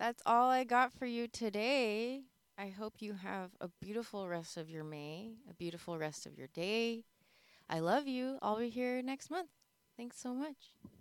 That's all I got for you today. I hope you have a beautiful rest of your May, a beautiful rest of your day. I love you. I'll be here next month. Thanks so much.